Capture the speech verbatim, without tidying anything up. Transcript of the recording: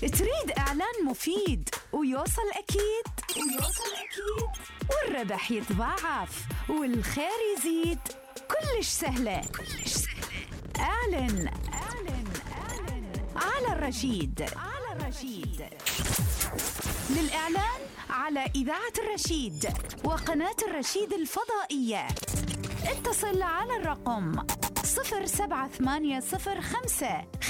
تريد إعلان مفيد ويوصل أكيد ويوصل أكيد والربح يتضاعف والخير يزيد. كلش سهلة كلش سهلة. اعلن اعلن اعلن على الرشيد على الرشيد. للإعلان على إذاعة الرشيد وقناة الرشيد الفضائية اتصل على الرقم صفر سبعة ثمانية صفر خمسة